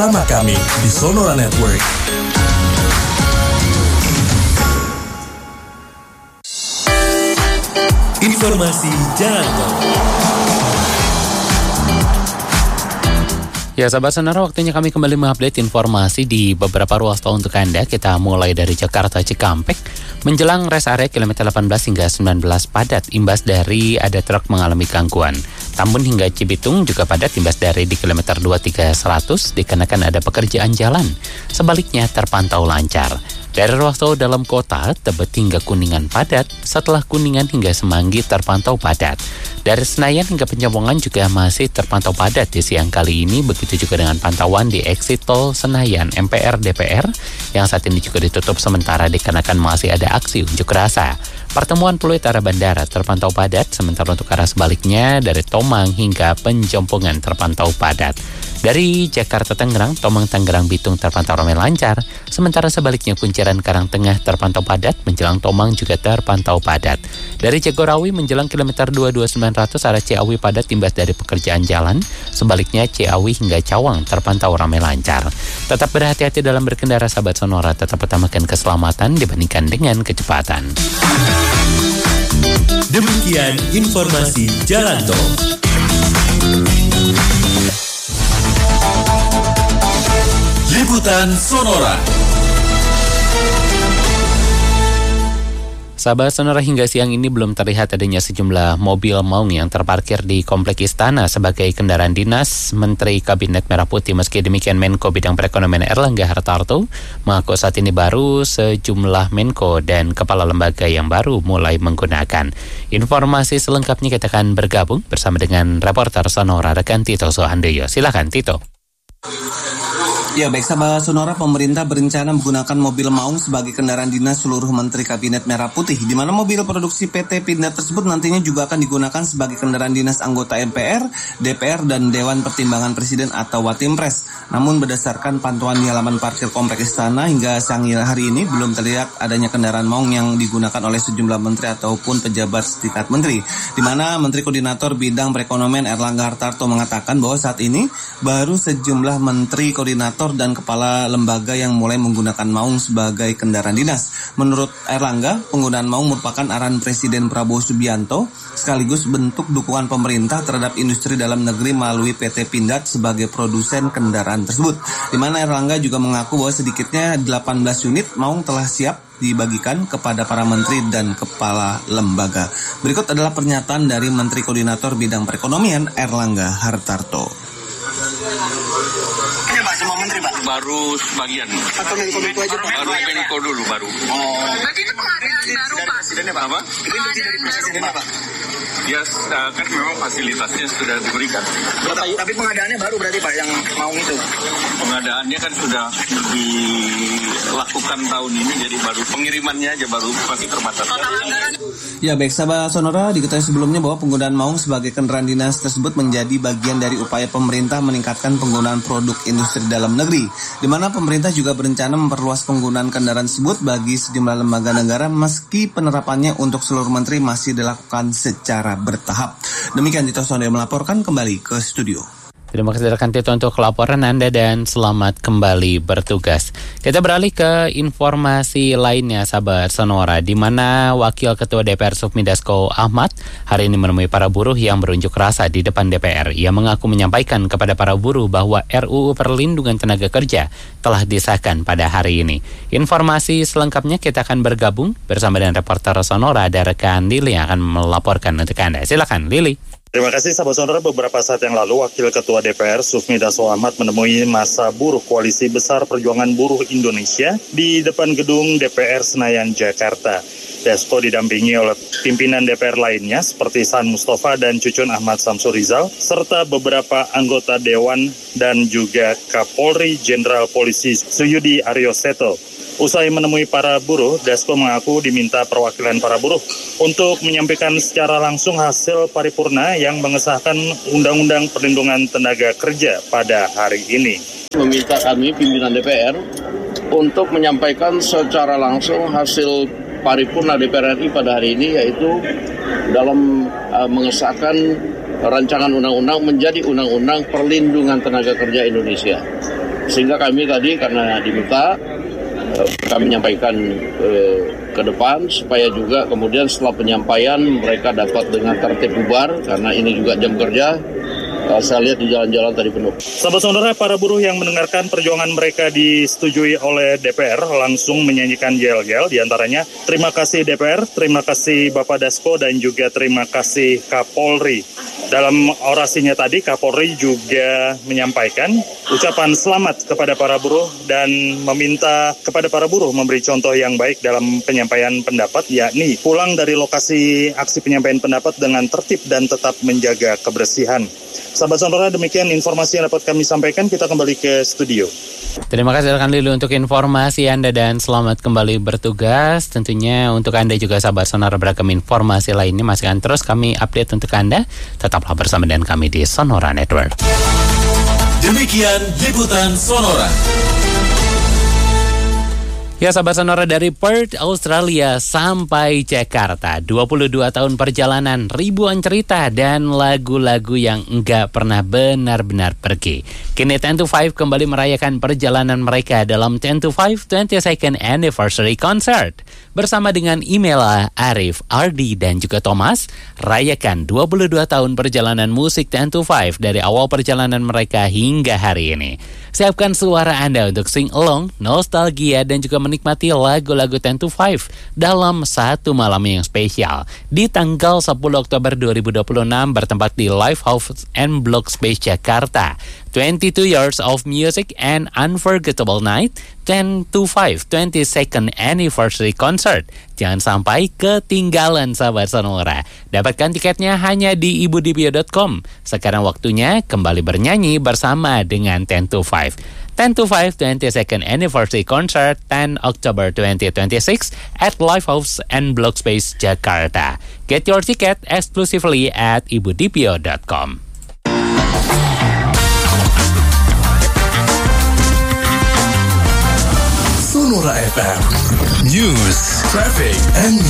Sama kami di Sonora Network. Informasi Jalan Tol. Ya sahabat Sonora, waktunya kami kembali mengupdate informasi di beberapa ruas tol untuk Anda. Kita mulai dari Jakarta Cikampek, menjelang rest area kilometer 18 hingga 19 padat, imbas dari ada truk mengalami gangguan. Tambun hingga Cibitung juga padat, imbas dari di kilometer 2300 dikarenakan ada pekerjaan jalan. Sebaliknya terpantau lancar. Dari ruas tol dalam kota, Tebet hingga Kuningan padat, setelah Kuningan hingga Semanggi terpantau padat. Dari Senayan hingga Penyambungan juga masih terpantau padat di siang kali ini, begitu juga dengan pantauan di exit tol Senayan MPR DPR yang saat ini juga ditutup sementara dikarenakan masih ada aksi unjuk rasa. Pertemuan Pluit arah bandara terpantau padat, sementara untuk arah sebaliknya dari Tomang hingga Penjompongan terpantau padat. Dari Jakarta Tangerang, Tomang Tangerang Bitung terpantau ramai lancar, sementara sebaliknya Kunciran Karangtengah terpantau padat, menjelang Tomang juga terpantau padat. Dari Jagorawi menjelang kilometer 22900 arah Ciawi padat imbas dari pekerjaan jalan, sebaliknya Ciawi hingga Cawang terpantau ramai lancar. Tetap berhati-hati dalam berkendara sahabat Sonora, tetap utamakan keselamatan dibandingkan dengan kecepatan. Demikian informasi Jalan Tol. Liputan Sonora. Sahabat Sonora, hingga siang ini belum terlihat adanya sejumlah mobil maung yang terparkir di Komplek Istana sebagai kendaraan dinas Menteri Kabinet Merah Putih. Meski demikian, Menko Bidang Perekonomian Erlangga Hartarto mengaku saat ini baru sejumlah Menko dan kepala lembaga yang baru mulai menggunakan. Informasi selengkapnya kita akan bergabung bersama dengan reporter Sonora rekan Tito Sohandoyo. Silakan Tito. Ya, baik sahabat Sonora, pemerintah berencana menggunakan mobil maung sebagai kendaraan dinas seluruh Menteri Kabinet Merah Putih, di mana mobil produksi PT Pindad tersebut nantinya juga akan digunakan sebagai kendaraan dinas anggota MPR, DPR, dan Dewan Pertimbangan Presiden atau Watimpres. Namun berdasarkan pantauan di halaman parkir Komplek Istana hingga siang hari ini belum terlihat adanya kendaraan maung yang digunakan oleh sejumlah menteri ataupun pejabat setingkat menteri, di mana Menteri Koordinator Bidang Perekonomian Erlangga Hartarto mengatakan bahwa saat ini baru sejumlah menteri koordinator dan kepala lembaga yang mulai menggunakan maung sebagai kendaraan dinas. Menurut Erlangga, penggunaan maung merupakan arahan Presiden Prabowo Subianto sekaligus bentuk dukungan pemerintah terhadap industri dalam negeri melalui PT Pindad sebagai produsen kendaraan tersebut. Di mana Erlangga juga mengaku bahwa sedikitnya 18 unit maung telah siap dibagikan kepada para menteri dan kepala lembaga. Berikut adalah pernyataan dari Menteri Koordinator Bidang Perekonomian Erlangga Hartarto. Semua menteri, Pak? Baru sebagian. Atau Menko aja, Pak? Baru Menko dulu, baru. Oh. Berarti itu pengadaan baru, Pak? Presidennya, Pak? Apa? Ini dari Presidennya, Pak? Ya, kan memang fasilitasnya sudah diberikan. Tapi pengadaannya baru berarti, Pak, yang mau itu? Pengadaannya kan sudah dilakukan tahun ini, jadi baru pengirimannya aja baru masih terbatas. Ya, baik sahabat Sonora, diketahui sebelumnya bahwa penggunaan maung sebagai kendaraan dinas tersebut menjadi bagian dari upaya pemerintah meningkatkan penggunaan produk industri dalam negeri, di mana pemerintah juga berencana memperluas penggunaan kendaraan tersebut bagi sejumlah lembaga negara meski penerapannya untuk seluruh menteri masih dilakukan secara bertahap. Demikian Tito Sohandoyo melaporkan, kembali ke studio. Terima kasih rekan Tito untuk laporan Anda dan selamat kembali bertugas. Kita beralih ke informasi lainnya sahabat Sonora, di mana Wakil Ketua DPR Sufmi Dasko Ahmad hari ini menemui para buruh yang berunjuk rasa di depan DPR. Ia mengaku menyampaikan kepada para buruh bahwa RUU Perlindungan Tenaga Kerja telah disahkan pada hari ini. Informasi selengkapnya kita akan bergabung bersama dengan reporter Sonora ada rekan Lili yang akan melaporkan untuk Anda. Silakan Lili. Terima kasih sahabat Sonora. Beberapa saat yang lalu Wakil Ketua DPR Sufmi Dasko Ahmad menemui massa buruh Koalisi Besar Perjuangan Buruh Indonesia di depan gedung DPR Senayan, Jakarta. Dasko didampingi oleh pimpinan DPR lainnya seperti San Mustafa dan Cucun Ahmad Samsurizal serta beberapa anggota Dewan dan juga Kapolri Jenderal Polisi Suyudi Aryoseto. Usai menemui para buruh, Dasko mengaku diminta perwakilan para buruh untuk menyampaikan secara langsung hasil paripurna yang mengesahkan Undang-Undang Perlindungan Tenaga Kerja pada hari ini. Meminta kami pimpinan DPR untuk menyampaikan secara langsung hasil paripurna DPR RI pada hari ini, yaitu dalam mengesahkan rancangan undang-undang menjadi Undang-Undang Perlindungan Tenaga Kerja Indonesia. Sehingga kami tadi karena diminta, kami menyampaikan ke depan supaya juga kemudian setelah penyampaian mereka dapat dengan tertib bubar karena ini juga jam kerja. Saya lihat di jalan-jalan tadi penuh. Sahabat Sonora, para buruh yang mendengarkan perjuangan mereka disetujui oleh DPR langsung menyanyikan yel-yel, diantaranya terima kasih DPR, terima kasih Bapak Dasko, dan juga terima kasih Kapolri. Dalam orasinya tadi, Kapolri juga menyampaikan ucapan selamat kepada para buruh dan meminta kepada para buruh memberi contoh yang baik dalam penyampaian pendapat, yakni pulang dari lokasi aksi penyampaian pendapat dengan tertib dan tetap menjaga kebersihan. Sahabat Sonora, demikian informasi yang dapat kami sampaikan. Kita kembali ke studio. Terima kasih rekan Lilu untuk informasi Anda dan selamat kembali bertugas. Tentunya untuk Anda juga sahabat Sonora, beragam informasi lainnya masih akan terus kami update untuk Anda. Tetaplah bersama dengan kami di Sonora Network. Demikian liputan Sonora. Ya sahabat Sonora, dari Perth, Australia sampai Jakarta, 22 tahun perjalanan, ribuan cerita dan lagu-lagu yang enggak pernah benar-benar pergi. Kini 10 to 5 kembali merayakan perjalanan mereka dalam 10 to 5 22nd Anniversary Concert. Bersama dengan Imela, Arif, Ardi, dan juga Thomas, rayakan 22 tahun perjalanan musik 10 to 5 dari awal perjalanan mereka hingga hari ini. Siapkan suara Anda untuk sing along, nostalgia, dan juga menikmati lagu-lagu 10 to 5 dalam satu malam yang spesial. Di tanggal 10 Oktober 2026 bertempat di Lifehouse and Block Space Jakarta. 22 years of music and unforgettable night, 10 to 5 22nd Anniversary Concert. Jangan sampai ketinggalan sahabat Sonora. Dapatkan tiketnya hanya di ibudipio.com. Sekarang waktunya kembali bernyanyi bersama dengan 10 to 5. 10 to 5 22nd Anniversary Concert 10 October 2026 at Lifehouse and Block Space Jakarta. Get your ticket exclusively at ibudipio.com. Sonora FM News, Traffic, and